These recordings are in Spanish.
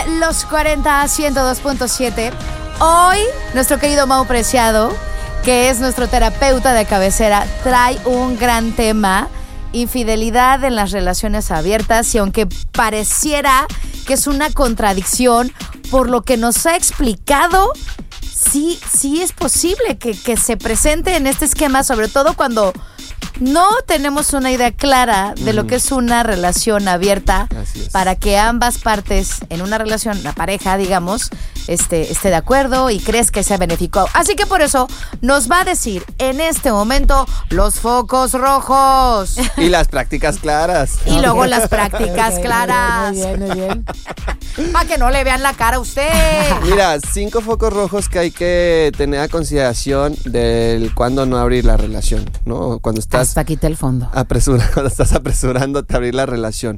Los 40 102.7. Hoy, nuestro querido Mau Preciado, que es nuestro terapeuta de cabecera, trae un gran tema: infidelidad en las relaciones abiertas. Y aunque pareciera que es una contradicción, por lo que nos ha explicado, sí es posible que se presente en este esquema, sobre todo cuando no tenemos una idea clara de lo que es una relación abierta, para que ambas partes en una relación, la pareja, digamos, esté de acuerdo y crees que sea benéfico. Así que por eso nos va a decir en este momento los focos rojos. Y las prácticas claras. Y luego las prácticas claras. Muy bien. Para que no le vean la cara a usted. Mira, 5 focos rojos que hay que tener a consideración del cuándo no abrir la relación, ¿no? Cuando estás hasta quita el fondo. Cuando estás apresurándote a abrir la relación.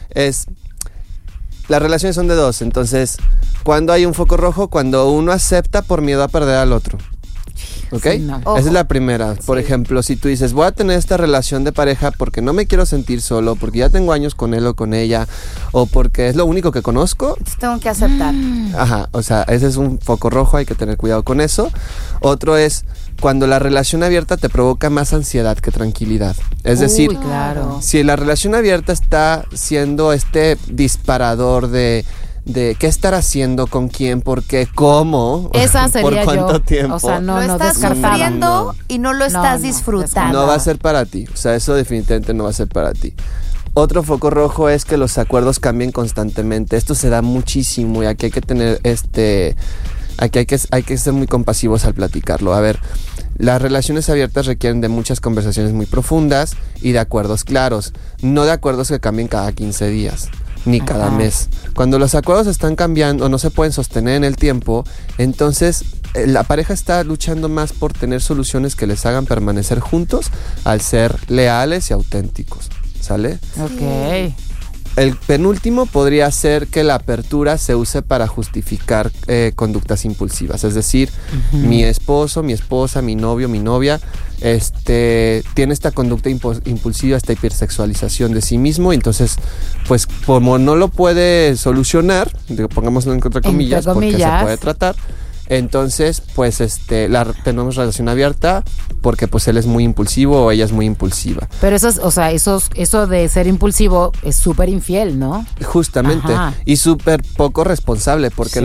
Las relaciones son de dos, entonces, ¿cuándo hay un foco rojo? Cuando uno acepta por miedo a perder al otro. ¿Ok? Sí, no. Esa es la primera. Por ejemplo, si tú dices, voy a tener esta relación de pareja porque no me quiero sentir solo, porque ya tengo años con él o con ella, o porque es lo único que conozco, tengo que aceptar. Ajá, o sea, ese es un foco rojo, hay que tener cuidado con eso. Otro es cuando la relación abierta te provoca más ansiedad que tranquilidad. Es decir, claro, si la relación abierta está siendo este disparador de qué estar haciendo, con quién, por qué, cómo, esa sería por cuánto tiempo. O sea, no estás sufriendo y no lo estás disfrutando. No va a ser para ti. O sea, eso definitivamente no va a ser para ti. Otro foco rojo es que los acuerdos cambien constantemente. Esto se da muchísimo y aquí hay que tener Aquí hay que ser muy compasivos al platicarlo. A ver, las relaciones abiertas requieren de muchas conversaciones muy profundas y de acuerdos claros. No de acuerdos que cambien cada 15 días, ni cada mes. Cuando los acuerdos están cambiando o no se pueden sostener en el tiempo, entonces la pareja está luchando más por tener soluciones que les hagan permanecer juntos al ser leales y auténticos. ¿Sale? Ok. El penúltimo podría ser que la apertura se use para justificar conductas impulsivas. Es decir, mi esposo, mi esposa, mi novio, mi novia tiene esta conducta impulsiva, esta hipersexualización de sí mismo. Y entonces, pues como no lo puede solucionar, pongámoslo entre comillas, porque se puede tratar, entonces pues tenemos relación abierta porque pues él es muy impulsivo o ella es muy impulsiva. Pero eso de ser impulsivo es súper infiel, ¿no? Justamente. Ajá. Y súper poco responsable, porque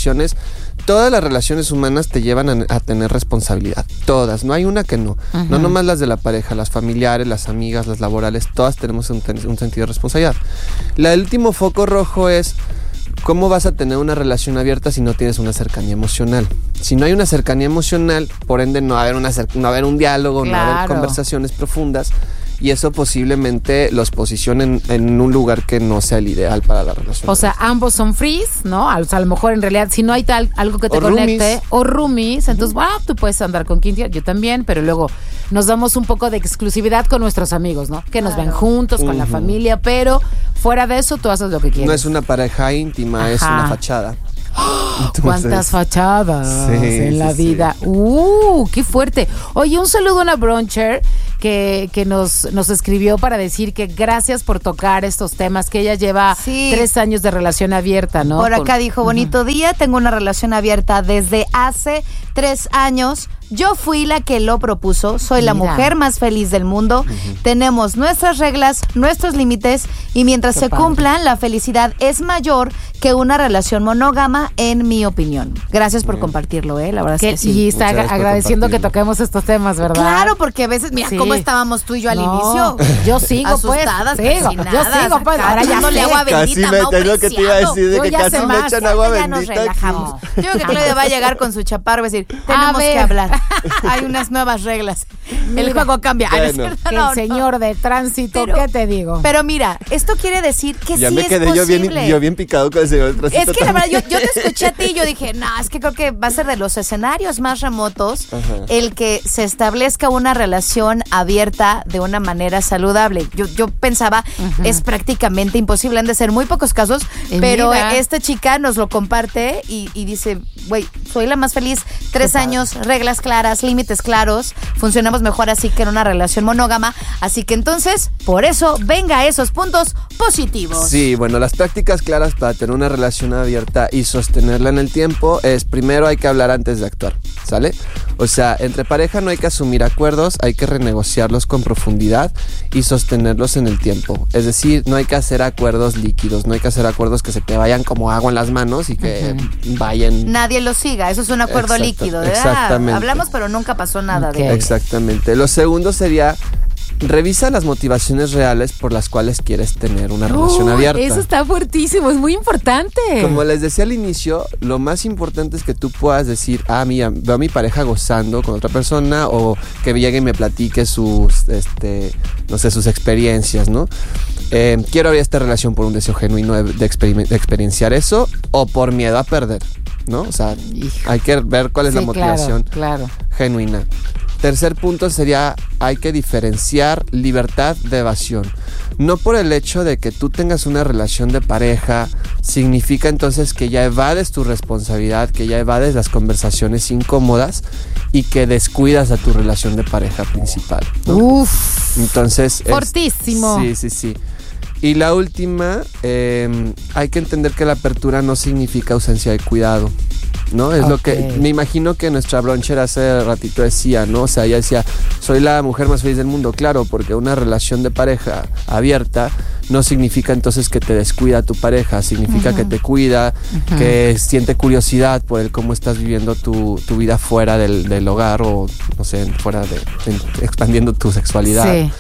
todas las relaciones humanas te llevan a tener responsabilidad. Todas, no hay una que no. No nomás las de la pareja, las familiares, las amigas, las laborales, todas tenemos un sentido de responsabilidad. El último foco rojo es: ¿cómo vas a tener una relación abierta si no tienes una cercanía emocional? Si no hay una cercanía emocional, por ende no va a haber un diálogo, no va a haber conversaciones profundas, y eso posiblemente los posicione en un lugar que no sea el ideal para la relación. O sea, ambos son frees, ¿no? O sea, a lo mejor en realidad si no hay algo que te conecte, o roomies, entonces tú puedes andar con quien quieras, yo también, pero luego nos damos un poco de exclusividad con nuestros amigos, ¿no? Que nos ven juntos, con la familia, pero fuera de eso tú haces lo que quieres. No es una pareja íntima, es una fachada. Entonces, ¿cuántas fachadas en la vida? ¡Qué fuerte! Oye, un saludo a una bruncher que nos escribió para decir que gracias por tocar estos temas, que ella lleva 3 años de relación abierta, ¿no? Por acá dijo, bonito día, tengo una relación abierta desde hace 3 años. Yo fui la que lo propuso, soy la mujer más feliz del mundo, tenemos nuestras reglas, nuestros límites, y mientras se cumplan, la felicidad es mayor que una relación monógama, en mi opinión. Gracias por compartirlo, la verdad es que sí. Y está agradeciendo que toquemos estos temas, ¿verdad? Claro, porque a veces, mira cómo estábamos tú y yo al inicio. Yo sigo, asustadas, yo sigo, pues. Ahora ya dándole agua bendita, Mau Preciado. Lo que te iba a decir, de que casi me echan agua bendita. Ya nos relajamos. Yo creo que Claudia va a llegar con su chaparro y va a decir, tenemos que hablar. Hay unas nuevas reglas. El juego cambia. Bueno. El señor de tránsito, ¿qué te digo? Pero mira, esto quiere decir que ya sí me quedé es posible. yo bien picado con el señor de tránsito. Es que la verdad, yo te escuché a ti y yo dije, no, es que creo que va a ser de los escenarios más remotos el que se establezca una relación abierta de una manera saludable. Yo pensaba, es prácticamente imposible, han de ser muy pocos casos, pero esta chica nos lo comparte y dice, güey, soy la más feliz, 3 años, reglas claras, límites claros, funcionamos mejor así que en una relación monógama, así que entonces, por eso, venga esos puntos positivos. Sí, bueno, las prácticas claras para tener una relación abierta y sostenerla en el tiempo es, primero hay que hablar antes de actuar, ¿sale? O sea, entre pareja no hay que asumir acuerdos, hay que renegociarlos con profundidad y sostenerlos en el tiempo. Es decir, no hay que hacer acuerdos líquidos, no hay que hacer acuerdos que se te vayan como agua en las manos y que vayan... Nadie lo siga, eso es un acuerdo líquido. Exactamente. Hablamos pero nunca pasó nada de Exactamente. Lo segundo sería... Revisa las motivaciones reales por las cuales quieres tener una relación abierta. Eso está fuertísimo, es muy importante. Como les decía al inicio, lo más importante es que tú puedas decir, mira, veo a mi pareja gozando con otra persona, o que llegue y me platique sus, no sé, sus experiencias, ¿no? Quiero abrir esta relación por un deseo genuino de experienciar eso, o por miedo a perder, ¿no? O sea, hay que ver cuál es la motivación genuina. Tercer punto sería, hay que diferenciar libertad de evasión. No por el hecho de que tú tengas una relación de pareja, significa entonces que ya evades tu responsabilidad, que ya evades las conversaciones incómodas y que descuidas a tu relación de pareja principal, ¿no? Uf. Entonces... Fortísimo. Sí. Y la última, hay que entender que la apertura no significa ausencia de cuidado, ¿no? Es lo que me imagino que nuestra bruncher hace ratito decía, ¿no? O sea, ella decía, soy la mujer más feliz del mundo. Claro, porque una relación de pareja abierta no significa entonces que te descuida tu pareja, significa que te cuida, que siente curiosidad por el cómo estás viviendo tu vida fuera del hogar, o no sé, fuera expandiendo tu sexualidad. Sí.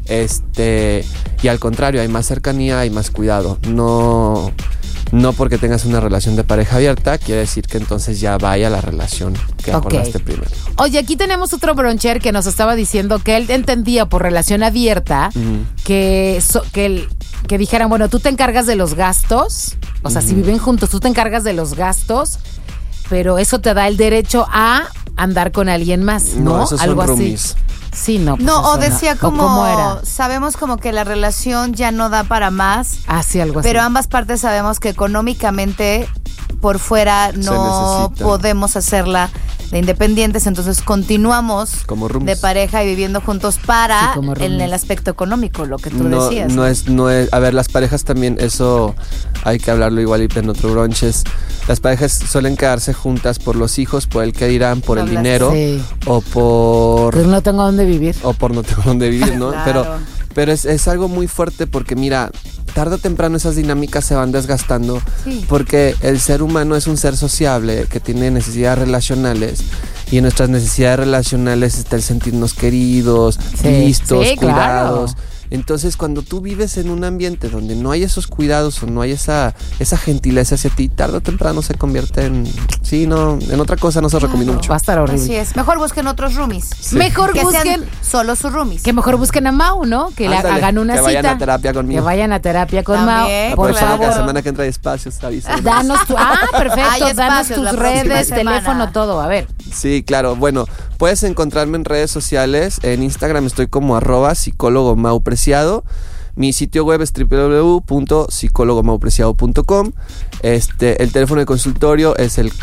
Y al contrario, hay más cercanía, hay más cuidado. No porque tengas una relación de pareja abierta quiere decir que entonces ya vaya la relación que acordaste primero. Oye, aquí tenemos otro broncher que nos estaba diciendo que él entendía por relación abierta que dijeran, bueno, tú te encargas de los gastos, o sea, si viven juntos, tú te encargas de los gastos, pero eso te da el derecho a andar con alguien más, ¿no? No, esos algo son así. roomies. Sí, no. Pues no, o decía como, ¿cómo era? Sabemos como que la relación ya no da para más. Sí, algo así. Pero ambas partes sabemos que económicamente por fuera no podemos hacerla de independientes, entonces continuamos de pareja y viviendo juntos para en el aspecto económico, lo que tú decías. No es, a ver, las parejas también, eso hay que hablarlo igual y en otro brunches. Las parejas suelen quedarse juntas por los hijos, por el que dirán, por el dinero, o por... Pues no tengo dónde vivir. O por no tengo dónde vivir, ¿no? Claro. Pero es algo muy fuerte porque mira, tarde o temprano esas dinámicas se van desgastando porque el ser humano es un ser sociable que tiene necesidades relacionales, y en nuestras necesidades relacionales está el sentirnos queridos, vistos, cuidados. Claro. Entonces, cuando tú vives en un ambiente donde no hay esos cuidados o no hay esa gentileza hacia ti, tarde o temprano se convierte en otra cosa. No se recomienda mucho. Va a estar horrible. Así es. Mejor busquen otros roomies. Sí. Mejor que busquen sean solo sus roomies. Que mejor busquen a Mau, ¿no? Que le hagan una cita. Que vayan a terapia conmigo. Que vayan a terapia con Mau. Por favor. La semana que entra hay espacios, avísanos. Danos perfecto. Danos tus redes, semana. teléfono, todo. A ver. Sí, claro. Bueno, puedes encontrarme en redes sociales. En Instagram estoy como @psicólogo Mau Preciado. Mi sitio web es www.psicólogomaupreciado.com. El teléfono de consultorio es el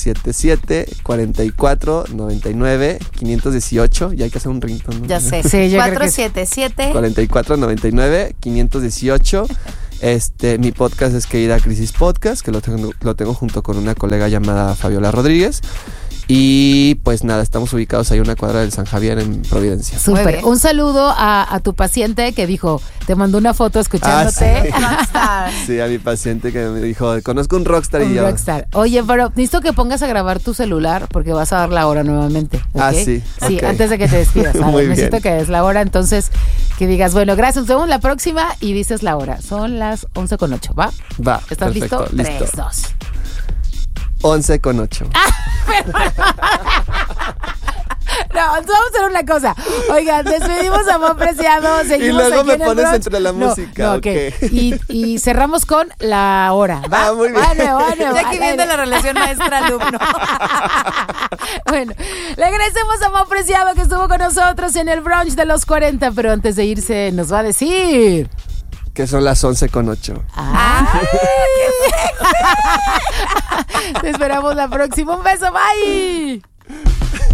477-4499-518. Ya hay que hacer un ringtone, ¿no? Ya sé. Sí, 477 4499-518. Mi podcast es Querida Crisis Podcast, que lo tengo junto con una colega llamada Fabiola Rodríguez. Y pues nada, estamos ubicados ahí en una cuadra del San Javier en Providencia. Súper. Un saludo a tu paciente que dijo, te mandó una foto escuchándote. Sí, a mi paciente que me dijo, conozco un rockstar y yo. Rockstar. Oye, pero necesito que pongas a grabar tu celular porque vas a dar la hora nuevamente. ¿Okay? Sí. Sí, okay. Antes de que te despidas. Muy necesito bien. que des la hora, entonces que digas, bueno, gracias, nos vemos la próxima y dices la hora. Son las 11:08, ¿va? Va. ¿Estás perfecto, listo? listo. 3, 2. 11:08. No, vamos a hacer una cosa. Oigan, despedimos a Mau Preciado. Y luego me pones entre la música. No, okay. Y cerramos con la hora. ¿Va? Muy bien. Bueno. Ya aquí viendo la relación maestra-alumno. Bueno, le agradecemos a Mau Preciado que estuvo con nosotros en el brunch de los 40, pero antes de irse nos va a decir... Que son las 11:08. Te esperamos la próxima. Un beso, bye.